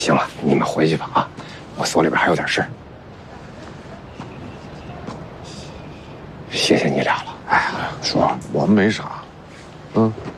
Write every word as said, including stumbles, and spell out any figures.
行了，你们回去吧啊，我所里边还有点事儿。谢谢你俩了。哎呀， 说我们没傻，嗯。